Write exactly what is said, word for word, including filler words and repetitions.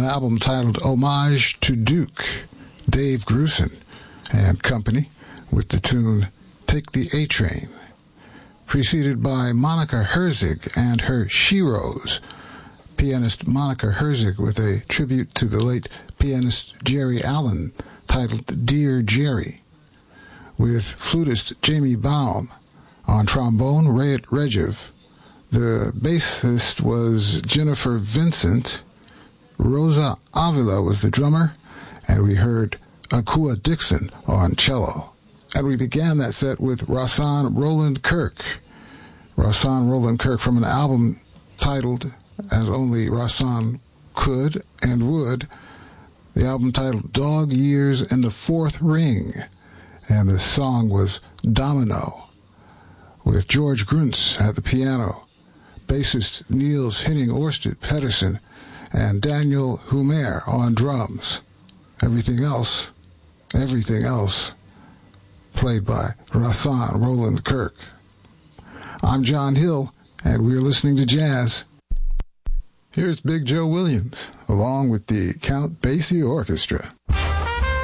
album titled Homage to Duke, Dave Grusin and Company, with the tune Take the A-Train, preceded by Monica Herzig and her Sheroes, pianist Monica Herzig with a tribute to the late pianist Jerry Allen titled Dear Jerry, with flutist Jamie Baum, on trombone Rayet Regev. The bassist was Jennifer Vincent. Rosa Avila was the drummer, and we heard Akua Dixon on cello. And we began that set with Rahsaan Roland Kirk. Rahsaan Roland Kirk from an album titled, as only Rahsaan could and would, the album titled Dog Years in the Fourth Ring. And the song was Domino, with George Gruntz at the piano, bassist Niels Henning Orsted Pedersen, and Daniel Humer on drums. Everything else, everything else, played by Rahsaan Roland Kirk. I'm John Hill, and we're listening to jazz. Here's Big Joe Williams, along with the Count Basie Orchestra.